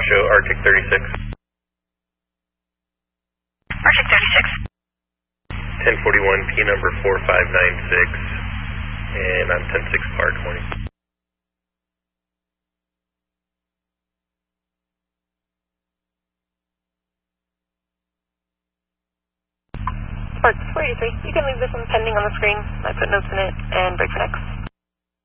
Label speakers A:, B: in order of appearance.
A: Washoe, Arctic 36.
B: Arctic 36.
A: 1041, P number 4596, and I'm 10-6 par 20.
C: Spark 483, you can leave this one pending on the screen. I put notes in it and break for next.